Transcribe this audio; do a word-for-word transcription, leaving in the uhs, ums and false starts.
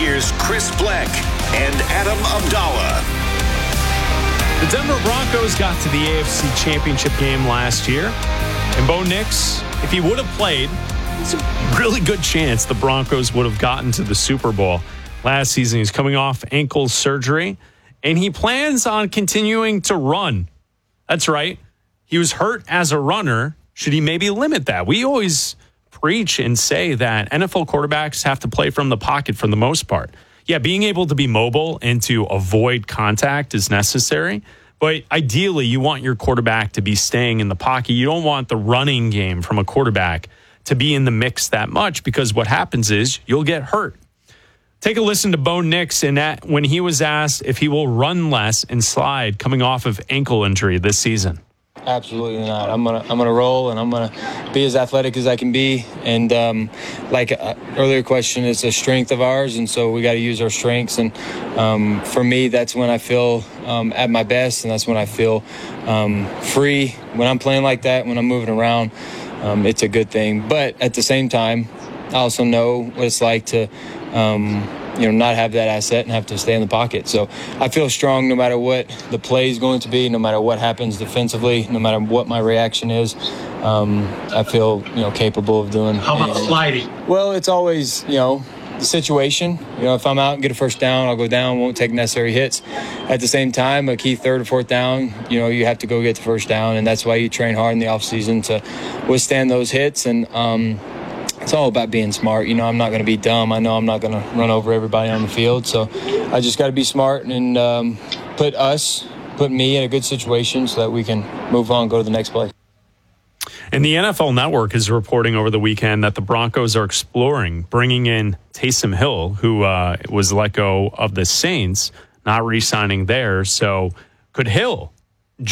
here's Chris Bleck and Adam Abdallah. The Denver Broncos got to the A F C Championship game last year, and Bo Nix, if he would have played, there's a really good chance the Broncos would have gotten to the Super Bowl. Last season, he's coming off ankle surgery, and he plans on continuing to run. That's right. He was hurt as a runner. Should he maybe limit that? We always preach and say that N F L quarterbacks have to play from the pocket for the most part. Yeah, being able to be mobile and to avoid contact is necessary. But ideally, you want your quarterback to be staying in the pocket. You don't want the running game from a quarterback to be in the mix that much, because what happens is you'll get hurt. Take a listen to Bo Nix in that when he was asked if he will run less and slide coming off of ankle injury this season. Absolutely not. I'm gonna I'm gonna roll, and I'm gonna be as athletic as I can be. And um, like uh, earlier question, it's a strength of ours, and so we got to use our strengths. And um, for me, that's when I feel um, at my best, and that's when I feel um, free. When I'm playing like that, when I'm moving around, um, it's a good thing. But at the same time, I also know what it's like to. Um, you know, not have that asset and have to stay in the pocket. So I feel strong no matter what the play is going to be, no matter what happens defensively, no matter what my reaction is. Um, I feel, you know, capable of doing. How about anything. sliding? Well, it's always, you know, the situation. You know, if I'm out and get a first down, I'll go down, won't take necessary hits. At the same time, a key third or fourth down, you know, you have to go get the first down, and that's why you train hard in the offseason to withstand those hits. And, um, it's all about being smart. You know, I'm not going to be dumb. I know I'm not going to run over everybody on the field. So I just got to be smart and um, put us, put me in a good situation so that we can move on, go to the next play. And the N F L Network is reporting over the weekend that the Broncos are exploring bringing in Taysom Hill, who uh, was let go of the Saints, not re-signing there. So could Hill